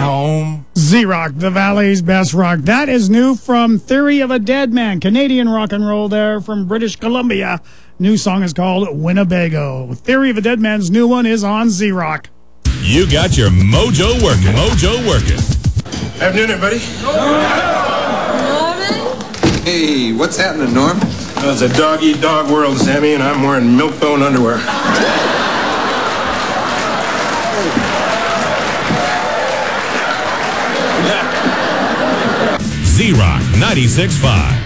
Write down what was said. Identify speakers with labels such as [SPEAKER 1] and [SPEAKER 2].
[SPEAKER 1] home.
[SPEAKER 2] Z-Rock, the Valley's best rock. That is new from Theory of a Dead Man. Canadian rock and roll there from British Columbia. New song is called Winnebago. Theory of a Dead Man's new one is on Z-Rock.
[SPEAKER 1] You got your mojo working. Mojo working.
[SPEAKER 3] Afternoon, everybody.
[SPEAKER 4] Norman? Hey, what's happening, Norm?
[SPEAKER 3] It's a dog-eat-dog world, Sammy, and I'm wearing milk-bone underwear.
[SPEAKER 1] Z-Rock 96.5.